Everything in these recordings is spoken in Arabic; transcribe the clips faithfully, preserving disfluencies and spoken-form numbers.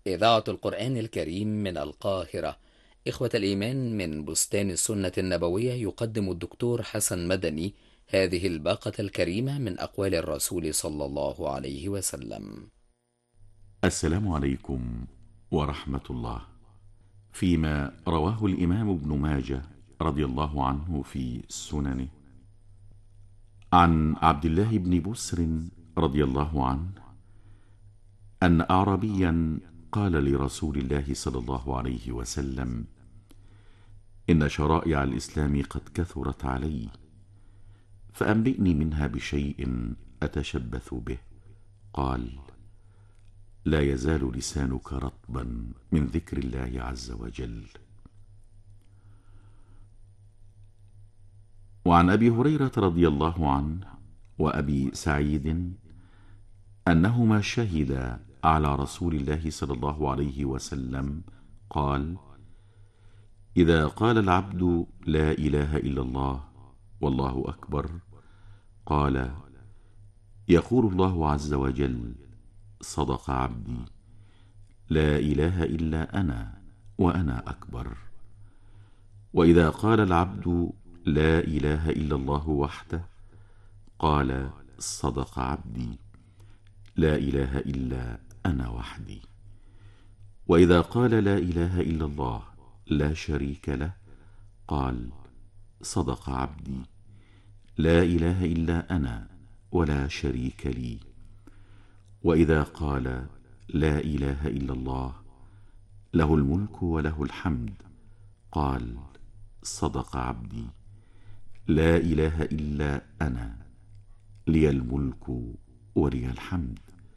إذاعة القرآن الكريم من القاهرة. إخوة الإيمان، من بستان السنة النبوية يقدم الدكتور حسن مدني هذه الباقة الكريمة من أقوال الرسول صلى الله عليه وسلم. السلام عليكم ورحمة الله. فيما رواه الإمام ابن ماجه رضي الله عنه في سننه عن عبد الله بن بسر رضي الله عنه أن أعرابيا قال لرسول الله صلى الله عليه وسلم: إن شرائع الإسلام قد كثرت علي، فأنبئني منها بشيء أتشبث به. قال: لا يزال لسانك رطبا من ذكر الله عز وجل. وعن أبي هريرة رضي الله عنه وأبي سعيد أنهما شهدا على رسول الله صلى الله عليه وسلم قال: إذا قال العبد لا إله إلا الله والله أكبر، قال: يقول الله عز وجل: صدق عبدي، لا إله إلا أنا وأنا أكبر. وإذا قال العبد لا إله إلا الله وحده، قال: صدق عبدي، لا إله إلا أنا وحدي. وإذا قال لا إله إلا الله لا شريك له، قال: صدق عبدي، لا إله إلا أنا ولا شريك لي. وإذا قال لا إله إلا الله له الملك وله الحمد، قال: صدق عبدي، لا إله إلا أنا، لي الملك ولي الحمد.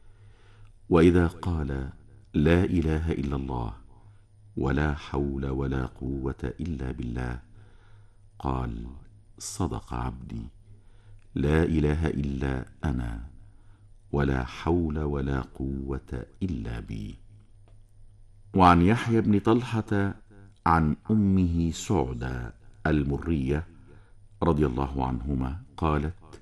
وإذا قال لا إله إلا الله ولا حول ولا قوة إلا بالله، قال: صدق عبدي، لا إله إلا أنا ولا حول ولا قوة إلا بي. وعن يحيى بن طلحة عن أمه سعدى المرية رضي الله عنهما قالت: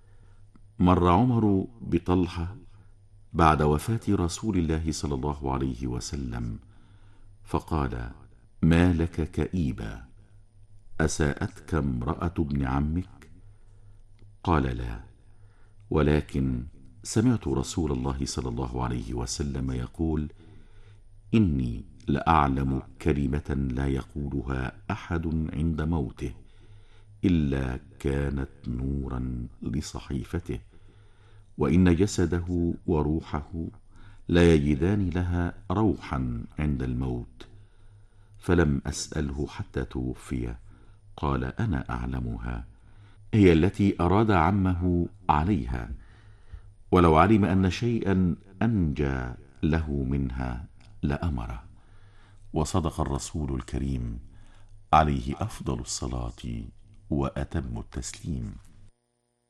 مر عمر بطلحة بعد وفاة رسول الله صلى الله عليه وسلم، فقال: ما لك كئيبا؟ أساءتك امرأة ابن عمك؟ قال: لا، ولكن سمعت رسول الله صلى الله عليه وسلم يقول: إني لأعلم كلمة لا يقولها أحد عند موته إلا كانت نورا لصحيفته، وإن جسده وروحه لا يجدان لها روحا عند الموت. فلم أسأله حتى توفي، قال: أنا أعلمها، هي التي أراد عمه عليها، ولو علم أن شيئا أنجى له منها لأمره. وصدق الرسول الكريم عليه أفضل الصلاة وأتم التسليم.